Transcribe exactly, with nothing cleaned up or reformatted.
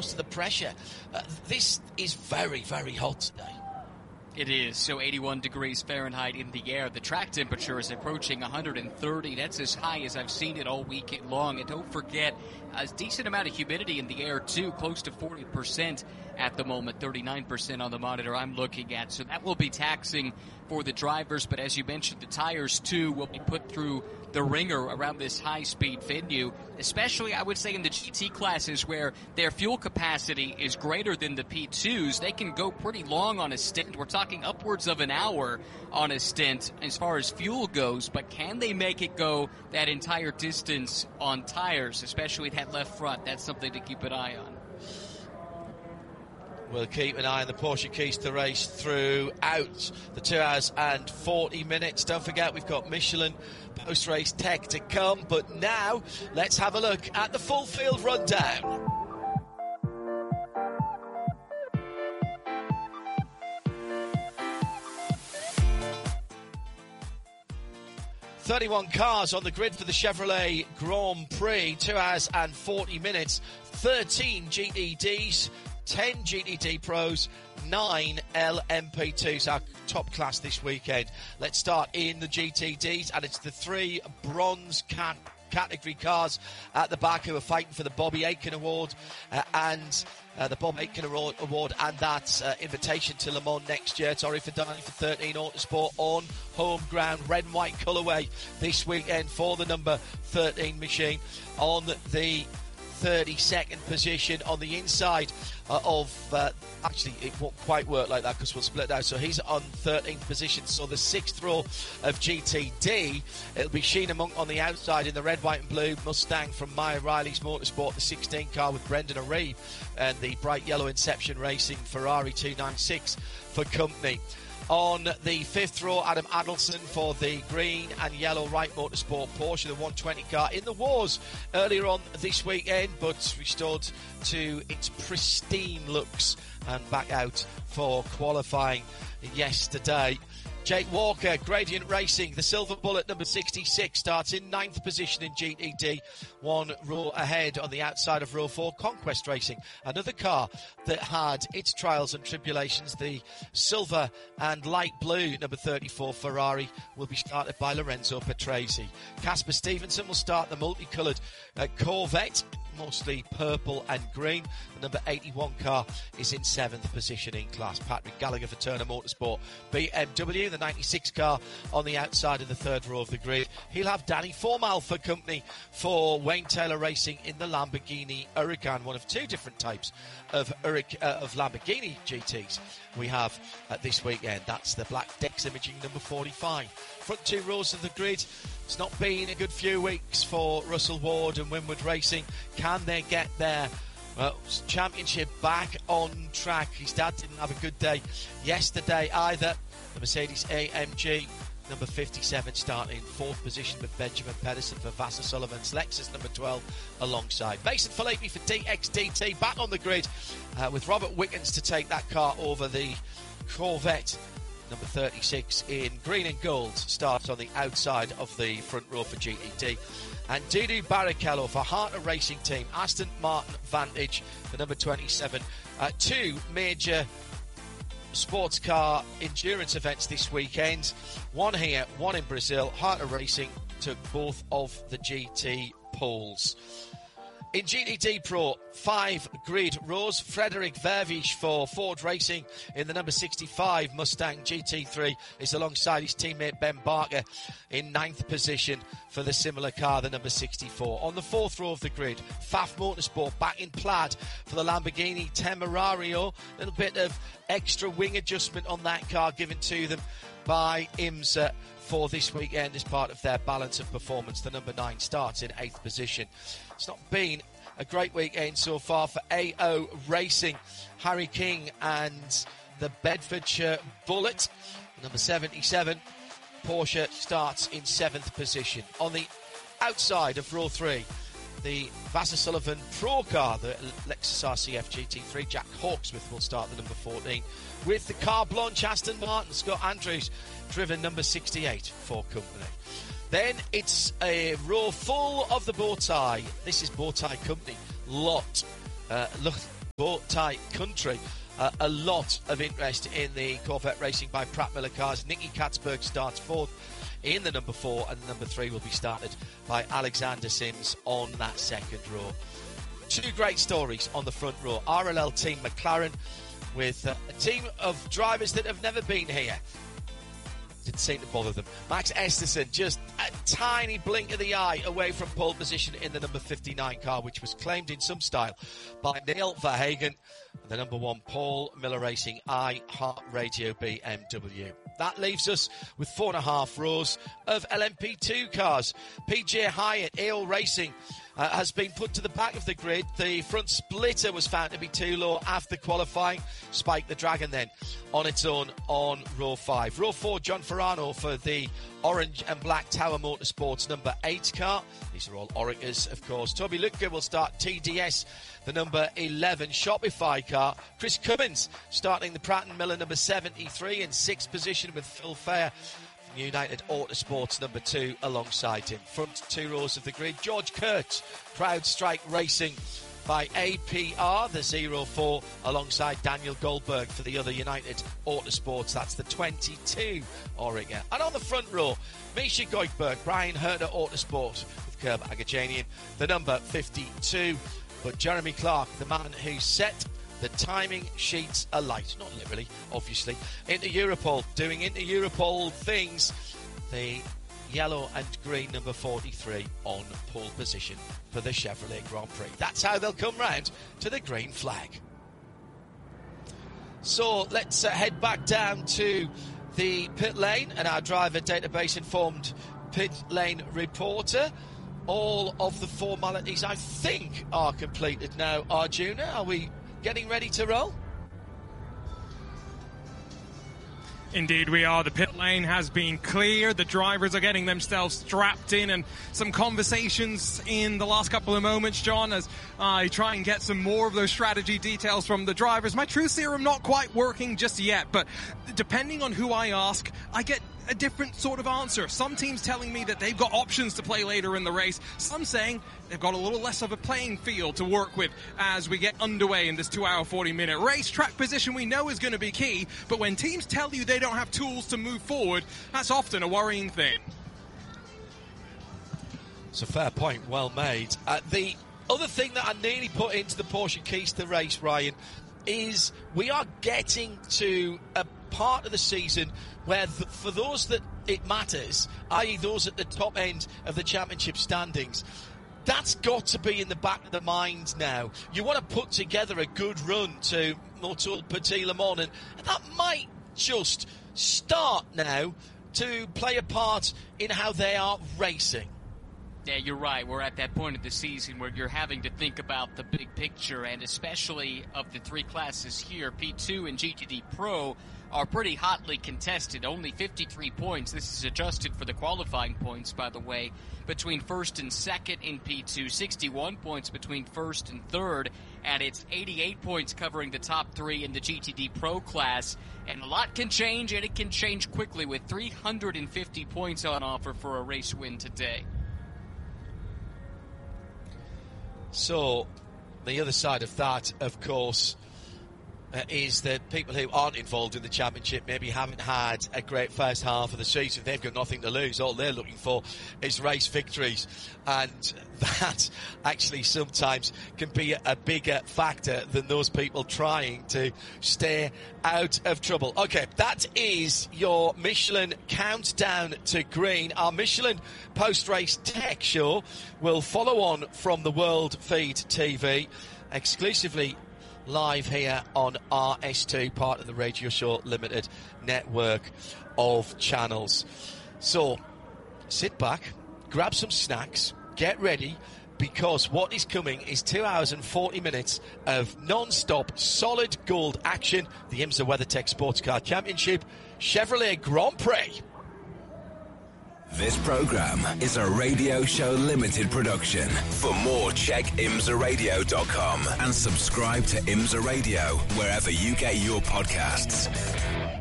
most of the pressure. Uh, this is very, very hot today. It is. So eighty-one degrees Fahrenheit in the air. The track temperature is approaching one hundred thirty. That's as high as I've seen it all weekend long. And don't forget, a decent amount of humidity in the air, too, close to forty percent at the moment, thirty-nine percent on the monitor I'm looking at. So that will be taxing for the drivers. But as you mentioned, the tires, too, will be put through the ringer around this high-speed venue, especially, I would say, in the G T classes where their fuel capacity is greater than the P twos. They can go pretty long on a stint. We're talking upwards of an hour on a stint as far as fuel goes, but can they make it go that entire distance on tires, especially that left front? That's something to keep an eye on. We'll keep an eye on the Porsche Keys to Race throughout the two hours and forty minutes. Don't forget, we've got Michelin post-race tech to come. But now, let's have a look at the full field rundown. thirty-one cars on the grid for the Chevrolet Grand Prix, two hours and forty minutes, thirteen G T Ds, ten G T D Pros, nine L M P twos, our top class this weekend. Let's start in the G T Ds, and it's the three bronze cat category cars at the back who are fighting for the Bobby Aitken Award uh, and uh, the Bob Aitken Award and that uh, invitation to Le Mans next year. Torrey Fidani for thirteen Autosport on home ground, red and white colourway this weekend for the number thirteen machine. On the thirty-second position on the inside uh, of uh, actually it won't quite work like that because we'll split out, so he's on thirteenth position. So the sixth row of G T D, it'll be Sheena Monk on the outside in the red, white and blue Mustang from Maya Riley's Motorsport, the sixteen car with Brendan O'Reilly, and the bright yellow Inception Racing Ferrari two ninety-six for company. On the fifth row, Adam Adelson for the green and yellow Wright Motorsport Porsche, the one twenty car in the wars earlier on this weekend, but restored to its pristine looks and back out for qualifying yesterday. Jake Walker, Gradient Racing, the Silver Bullet number sixty-six, starts in ninth position in G T D, one row ahead on the outside of row four. Conquest Racing, another car that had its trials and tribulations. The silver and light blue number thirty-four Ferrari will be started by Lorenzo Petresi. Casper Stevenson will start the multicoloured uh, Corvette, mostly purple and green. The number eighty-one car is in seventh position in class. Patrick Gallagher for Turner Motorsport. B M W, the ninety-six car on the outside of the third row of the grid. He'll have Danny Formal for company for Wayne Taylor Racing in the Lamborghini Huracan, one of two different types of, Hurac- uh, of Lamborghini G Ts we have uh, this weekend. That's the Black Dex Imaging number forty-five. Front two rows of the grid. It's not been a good few weeks for Russell Ward and Winward Racing. Can they get their uh, championship back on track? His dad didn't have a good day yesterday either. The Mercedes A M G number fifty-seven starting in fourth position with Benjamin Pedersen for Vassar Sullivan's Lexus number twelve alongside. Mason Filippi for D X D T back on the grid uh, with Robert Wickens to take that car over the Corvette number thirty-six in green and gold, starts on the outside of the front row for G T D. And Dudu Barrichello for Harter Racing Team, Aston Martin Vantage, the number twenty-seven. Uh, two major sports car endurance events this weekend. One here, one in Brazil. Harter Racing took both of the G T poles. In G T D Pro, five grid rows. Frederick Vervisch for Ford Racing in the number sixty-five Mustang G T three is alongside his teammate Ben Barker in ninth position for the similar car, the number sixty-four. On the fourth row of the grid, Pfaff Motorsport back in plaid for the Lamborghini Temerario. A little bit of extra wing adjustment on that car given to them by IMSA for this weekend as part of their balance of performance. The number nine starts in eighth position. It's not been a great weekend so far for A O Racing. Harry King and the Bedfordshire Bullet, number seventy-seven. Porsche starts in seventh position. On the outside of row three, the Vassar Sullivan Pro car, the Lexus R C F G T three. Jack Hawksmith will start the number fourteen. With the car blanche Aston Martin, Scott Andrews driven number sixty-eight for company. Then it's a row full of the Bowtie. This is Bowtie Company. Lot. Uh, look, sport-type country. Uh, a lot of interest in the Corvette Racing by Pratt Miller cars. Nicky Katzberg starts fourth in the number four, and the number three will be started by Alexander Sims on that second row. Two great stories on the front row. R L L Team McLaren with uh, a team of drivers that have never been here. Didn't seem to bother them. Max Esterson, just a tiny blink of the eye away from pole position in the number fifty-nine car, which was claimed in some style by Neil Verhagen. The number one, Paul Miller Racing iHeartRadio B M W. That leaves us with four and a half rows of L M P two cars. P J Hyatt, A O Racing, uh, has been put to the back of the grid. The front splitter was found to be too low after qualifying. Spike the Dragon then on its own on row five. Row four, John Ferrano for the orange and black Tower Motorsports number eight car. These are all Oregas, of course. Toby Lütke will start T D S, the number eleven Shopify car. Chris Cummins starting the Pratt and Miller number seventy-three in sixth position with Phil Fair from United Autosports number two alongside him. Front two rows of the grid, George Kurtz, CrowdStrike Racing by A P R, the zero four, alongside Daniel Goldberg for the other United Autosports. That's the twenty-two Oregon. And on the front row, Misha Goikberg, Brian Herter Autosport with Kerb Agajanian, the number fifty-two. But Jeremy Clark, the man who set the timing sheets alight, not literally, obviously, into Europol, doing into Europol things, the yellow and green number forty-three on pole position for the Chevrolet Grand Prix. That's how they'll come round to the green flag. So let's uh, head back down to the pit lane and our driver database informed pit lane reporter. All of the formalities, I think, are completed now. Arjuna, are we getting ready to roll? Indeed we are. The pit lane has been cleared. The drivers are getting themselves strapped in, and some conversations in the last couple of moments, John, as I try and get some more of those strategy details from the drivers. My truth serum not quite working just yet, but depending on who I ask, I get a different sort of answer. Some teams telling me that they've got options to play later in the race. Some saying they've got a little less of a playing field to work with as we get underway in this two hour, forty minute race. Track position we know is going to be key, but when teams tell you they don't have tools to move forward, that's often a worrying thing. It's a fair point, well made. Uh, the other thing that I nearly put into the Porsche Keys to Race, Ryan, is we are getting to a part of the season where th- for those that it matters, that is those at the top end of the championship standings, that's got to be in the back of the mind now. You want to put together a good run to Motul Petit Le Mans, and that might just start now to play a part in how they are racing. Yeah, you're right. We're at that point of the season where you're having to think about the big picture, and especially of the three classes here, P two and G T D Pro are pretty hotly contested. Only fifty-three points. This is adjusted for the qualifying points, by the way, between first and second in P two. sixty-one points between first and third, and it's eighty-eight points covering the top three in the G T D Pro class. And a lot can change, and it can change quickly with three hundred fifty points on offer for a race win today. So, the other side of that, of course, uh, is that people who aren't involved in the championship maybe haven't had a great first half of the season. They've got nothing to lose. All they're looking for is race victories. And that actually sometimes can be a bigger factor than those people trying to stay out of trouble. Okay, that is your Michelin countdown to green. Our Michelin post-race tech show will follow on from the World Feed T V, exclusively live here on R S two, part of the Radio Show Limited network of channels. So, sit back, grab some snacks, get ready, because what is coming is two hours and forty minutes of non-stop solid gold action. The IMSA WeatherTech Sports Car Championship Chevrolet Grand Prix. This program is a Radio Show Limited production. For more, check imsa radio dot com and subscribe to IMSA Radio wherever you get your podcasts.